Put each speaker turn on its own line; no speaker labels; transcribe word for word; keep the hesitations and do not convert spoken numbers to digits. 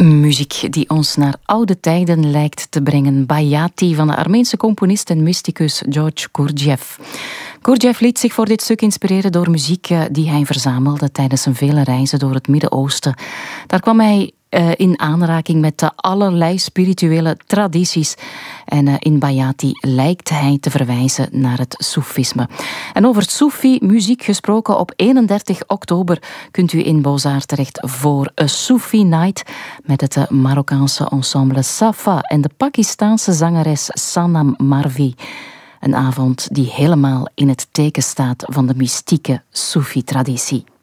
Muziek die ons naar oude tijden lijkt te brengen. Bayati van de Armeense componist en mysticus George Gurdjieff. Gurdjieff liet zich voor dit stuk inspireren door muziek die hij verzamelde tijdens zijn vele reizen door het Midden-Oosten. Daar kwam hij uh, in aanraking met de allerlei spirituele tradities. En uh, in Bayati lijkt hij te verwijzen naar het soefisme. En over Soefi-muziek gesproken, op eenendertig oktober kunt u in Beaux-Arts terecht voor A Sufi Night met het uh, Marokkaanse ensemble Safa en de Pakistaanse zangeres Sanam Marvi. Een avond die helemaal in het teken staat van de mystieke Soefi-traditie.